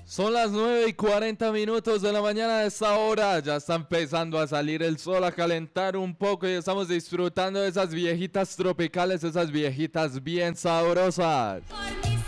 Son las 9:40 de la mañana. De esta hora ya está empezando a salir el sol, a calentar un poco y estamos disfrutando de esas viejitas tropicales, esas viejitas bien sabrosas.